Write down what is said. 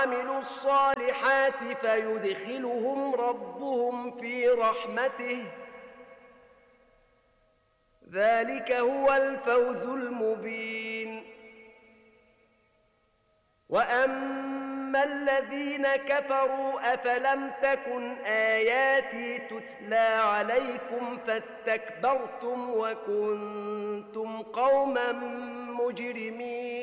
وعملوا الصالحات فيدخلهم ربهم في رحمته، ذلك هو الفوز المبين. وأما الذين كفروا أفلم تكن آياتي تتلى عليكم فاستكبرتم وكنتم قوما مجرمين.